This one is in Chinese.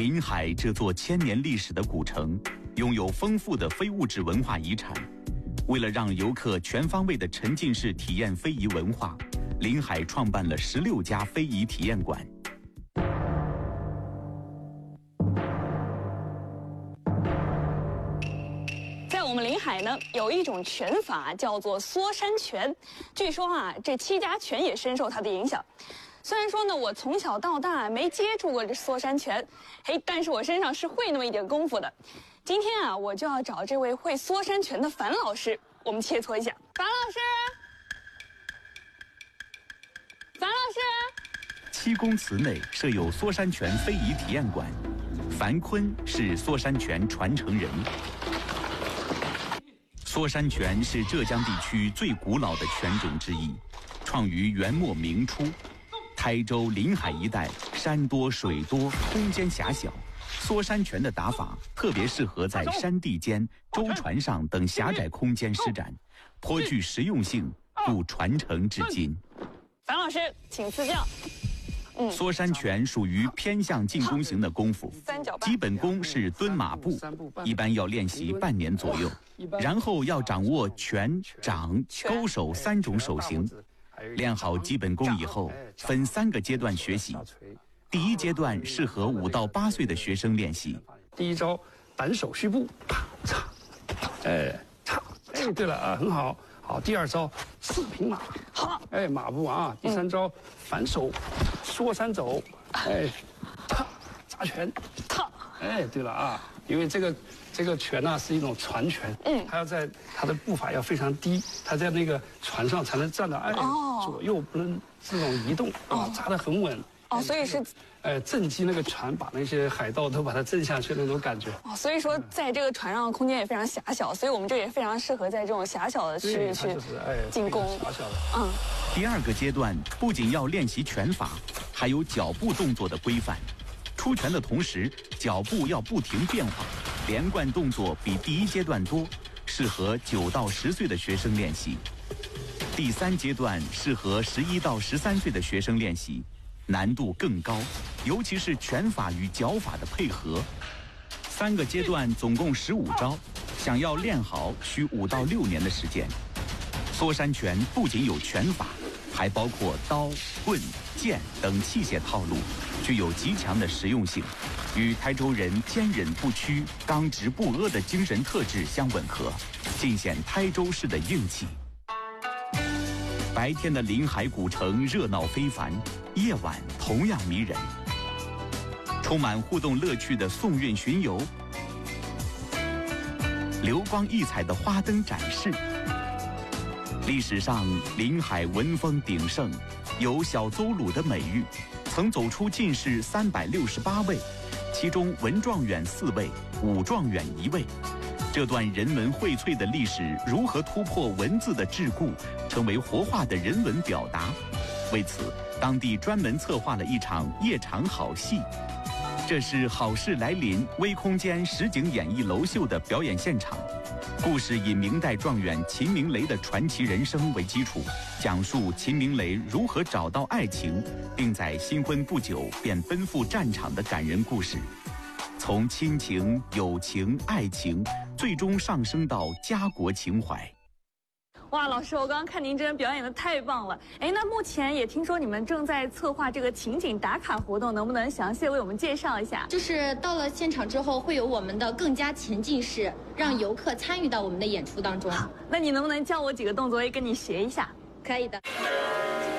临海这座千年历史的古城，拥有丰富的非物质文化遗产。为了让游客全方位的沉浸式体验非遗文化，临海创办了16家非遗体验馆。 在我们临海呢，有一种拳法叫做缩山拳。据说啊，这7家拳也深受它的影响。虽然说呢，我从小到大没接触过这缩山拳，但是我身上是会那么一点功夫的。今天啊，我就要找这位会缩山拳的樊老师，我们切磋一下。樊老师，樊老师。 7公祠内设有缩山拳非遗体验馆，樊坤是缩山拳传承人。缩山拳是浙江地区最古老的拳种之一，创于元末明初。台州临海一带山多水多，空间狭小，缩山拳的打法特别适合在山地间、舟船上等狭窄空间施展，颇具实用性，故传承至今。 樊老师，请赐教。 缩山拳属于偏向进攻型的功夫，基本功是蹲马步，一般要练习半年左右，然后要掌握拳、掌、勾手3种手型。练好基本功以后，分3个阶段学习。第1阶段适合5到8岁的学生练习。 第一招反手虚步，嚓，对了啊，很好。好，第2招四平马，好，马步啊。第3招反手缩山走，扎拳，对了啊，因为这个拳呢是一种传拳，它要在它的步伐要非常低，它在那个船上才能站得左右不能这种移动啊，扎得很稳。 所以是， 震击那个船，把那些海盗都把它震下去那种感觉。 所以说在这个船上空间也非常狭小，所以我们这也非常适合在这种狭小的区域去进攻。 狭小的。 第2个阶段不仅要练习拳法，还有脚步动作的规范。出拳的同时，脚步要不停变化，连贯动作比第1阶段多，适合9到10岁的学生练习。第3阶段适合11到13岁的学生练习。难度更高，尤其是拳法与脚法的配合。3个阶段总共15招，想要练好需5到6年的时间。缩山拳不仅有拳法，还包括刀、棍、剑等器械套路，具有极强的实用性，与台州人坚忍不屈、刚直不阿的精神特质相吻合，尽显台州市的硬气。白天的临海古城热闹非凡，夜晚同样迷人。充满互动乐趣的送运巡游，流光溢彩的花灯展示。历史上临海文风鼎盛，有小邹鲁的美誉，曾走出进士368位，其中文状元4位，武状元1位。这段人文荟萃的历史如何突破文字的桎梏，成为活化的人文表达？为此，当地专门策划了一场夜场好戏。这是好事来临微空间实景演艺楼秀的表演现场。故事以明代状元秦明雷的传奇人生为基础，讲述秦明雷如何找到爱情，并在新婚不久便奔赴战场的感人故事。从亲情、友情、爱情，最终上升到家国情怀。 哇，老师，我刚刚看您真表演的太棒了。那目前也听说你们正在策划这个情景打卡活动，能不能详细为我们介绍一下？ 就是到了现场之后，会有我们的更加沉浸式，让游客参与到我们的演出当中。 那你能不能教我几个动作，也跟你学一下？ 可以的。